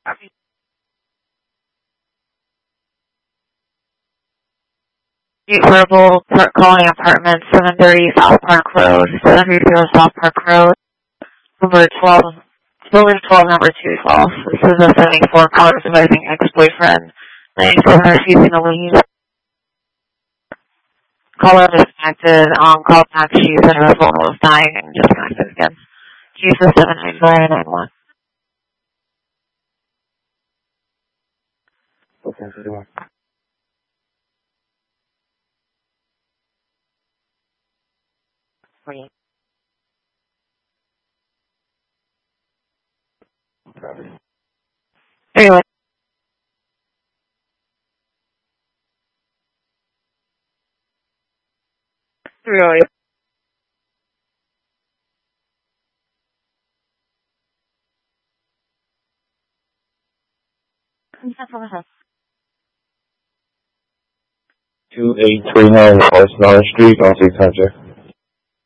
Affordable Colony Apartments, 730 South Park Road, 730 South Park Road, number 12, building 12, number 212. This is a 74-power surviving ex-boyfriend. 94 refusing to leave. Caller disconnected. Call back. She said her phone was dying and disconnected again. Jesus 79491. Okay, Anyway. Really? okay. 2839 West 9th Street, on 600.